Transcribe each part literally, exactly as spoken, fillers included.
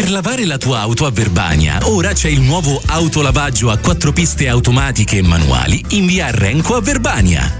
Per lavare la tua auto a Verbania, ora c'è il nuovo autolavaggio a quattro piste automatiche e manuali in via Renco a Verbania.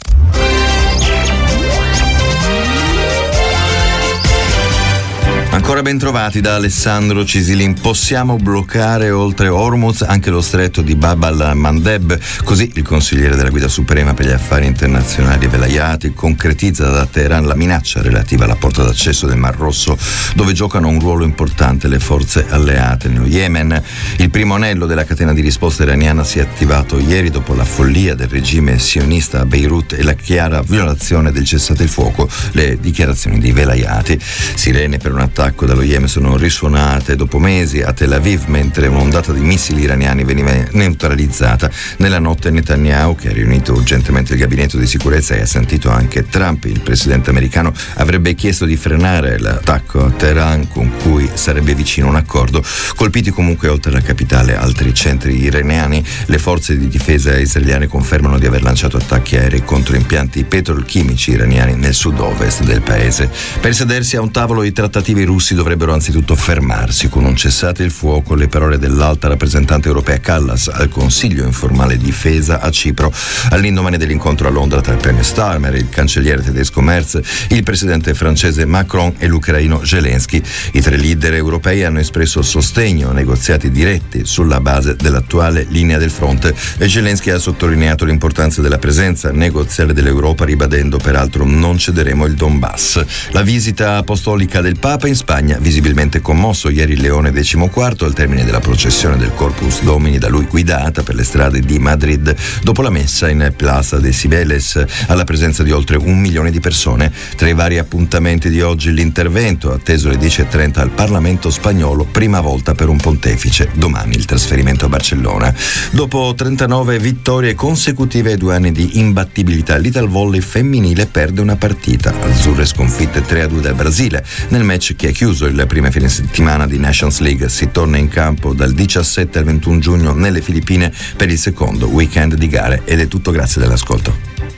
Ancora ben trovati da Alessandro Cisilin. Possiamo bloccare oltre Hormuz anche lo stretto di Bab al-Mandeb. Così il consigliere della Guida Suprema per gli affari internazionali Velayati concretizza da Teheran la minaccia relativa alla porta d'accesso del Mar Rosso, dove giocano un ruolo importante le forze alleate nello Yemen. Il primo anello della catena di risposta iraniana si è attivato ieri dopo la follia del regime sionista a Beirut e la chiara violazione del cessate il fuoco, le dichiarazioni di Velayati. Sirene per un attacco dallo Yemen sono risuonate dopo mesi a Tel Aviv, mentre un'ondata di missili iraniani veniva neutralizzata. Nella notte Netanyahu, che ha riunito urgentemente il gabinetto di sicurezza e ha sentito anche Trump, il presidente americano, avrebbe chiesto di frenare l'attacco a Teheran, con cui sarebbe vicino un accordo. Colpiti comunque oltre la capitale altri centri iraniani, le forze di difesa israeliane confermano di aver lanciato attacchi aerei contro impianti petrolchimici iraniani nel sud-ovest del paese. Per sedersi a un tavolo i trattativi russi dovrebbero anzitutto fermarsi con un cessate il fuoco, le parole dell'alta rappresentante europea Callas al Consiglio informale difesa a Cipro, all'indomani dell'incontro a Londra tra il premier Starmer, il cancelliere tedesco Merz, il presidente francese Macron e l'ucraino Zelensky. I tre leader europei hanno espresso sostegno a negoziati diretti sulla base dell'attuale linea del fronte e Zelensky ha sottolineato l'importanza della presenza negoziale dell'Europa, ribadendo peraltro non cederemo il Donbass. La visita apostolica del Papa in Spagna, visibilmente commosso ieri il Leone decimoquarto al termine della processione del Corpus Domini da lui guidata per le strade di Madrid, dopo la messa in Plaza de Cibeles alla presenza di oltre un milione di persone. Tra i vari appuntamenti di oggi l'intervento atteso alle dieci e trenta al Parlamento spagnolo, prima volta per un pontefice, domani il trasferimento a Barcellona. Dopo trentanove vittorie consecutive e due anni di imbattibilità, l'Italvolley femminile perde una partita. Azzurre sconfitte tre a due dal Brasile nel match che è chiuso il primo fine settimana di Nations League. Si torna in campo dal diciassette al ventuno giugno nelle Filippine per il secondo weekend di gare. Ed è tutto, grazie dell'ascolto.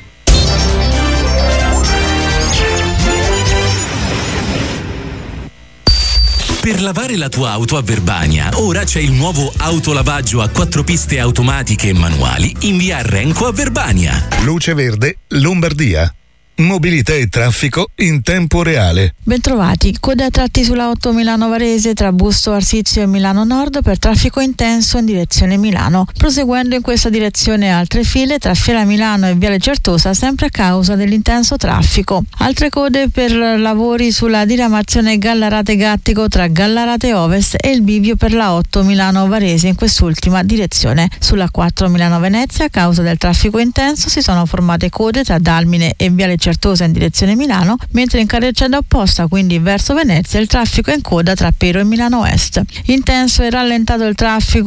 Per lavare la tua auto a Verbania, ora c'è il nuovo autolavaggio a quattro piste automatiche e manuali in via Renco a Verbania. Luce Verde, Lombardia. Mobilità e traffico in tempo reale. Bentrovati, code a tratti sulla otto Milano Varese tra Busto Arsizio e Milano Nord per traffico intenso in direzione Milano. Proseguendo in questa direzione altre file tra Fiera Milano e Viale Certosa, sempre a causa dell'intenso traffico. Altre code per lavori sulla diramazione Gallarate Gattico tra Gallarate Ovest e il bivio per la otto Milano Varese in quest'ultima direzione. Sulla quattro Milano Venezia, a causa del traffico intenso, si sono formate code tra Dalmine e Viale Certosa in direzione Milano, mentre in carreggiata opposta, quindi verso Venezia, il traffico è in coda tra Pero e Milano Est. Intenso e rallentato il traffico